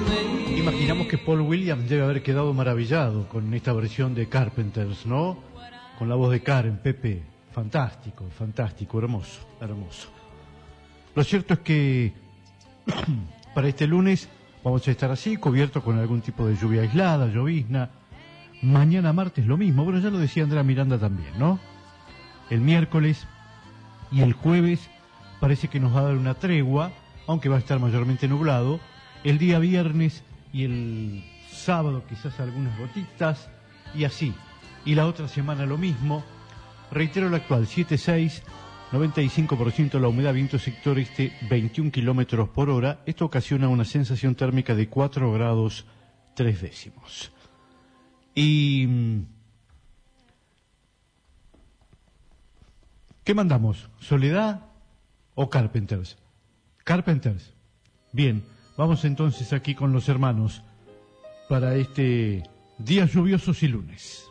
Imaginamos que Paul Williams debe haber quedado maravillado con esta versión de Carpenters, ¿no? Con la voz de Karen, Pepe, fantástico, fantástico, hermoso, hermoso. Lo cierto es que para este lunes vamos a estar así, cubierto con algún tipo de lluvia aislada, llovizna. Mañana martes lo mismo, bueno, ya lo decía Andrea Miranda también, ¿no? El miércoles y el jueves parece que nos va a dar una tregua, aunque va a estar mayormente nublado. El día viernes y el sábado quizás algunas gotitas, y así. Y la otra semana lo mismo. Reitero la actual, 7.6, 95% la humedad, viento sector este, 21 kilómetros por hora. Esto ocasiona una sensación térmica de 4 grados 3 décimos. Y... ¿qué mandamos? ¿Soledad o Carpenters? Carpenters. Bien, vamos entonces aquí con los hermanos para este días lluviosos y lunes.